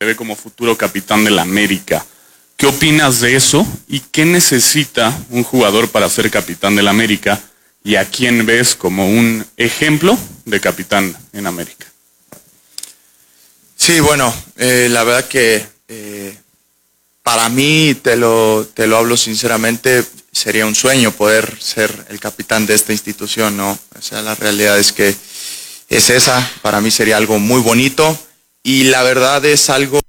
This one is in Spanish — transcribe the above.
te ve como futuro capitán de la América. ¿Qué opinas de eso? ¿Y qué necesita un jugador para ser capitán de la América? ¿Y a quién ves como un ejemplo de capitán en América? Sí, bueno, la verdad que para mí, te lo hablo sinceramente, sería un sueño poder ser el capitán de esta institución, ¿no? O sea, la realidad es que es esa, para mí sería algo muy bonito y la verdad es algo